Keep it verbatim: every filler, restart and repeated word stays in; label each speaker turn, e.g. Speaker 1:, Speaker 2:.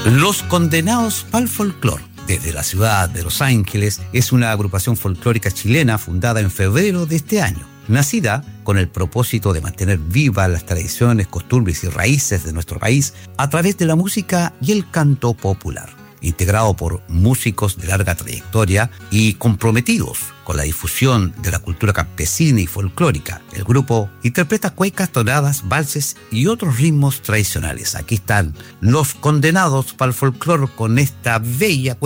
Speaker 1: Los Condenados pa'l Folclor, desde la ciudad de Los Ángeles, es una agrupación folclórica chilena fundada en febrero de este año, nacida con el propósito de mantener vivas las tradiciones, costumbres y raíces de nuestro país a través de la música y el canto popular. Integrado por músicos de larga trayectoria y comprometidos con la difusión de la cultura campesina y folclórica, el grupo interpreta cuecas, tonadas, valses y otros ritmos tradicionales. Aquí están Los Condenados pa'l Folclor con esta bella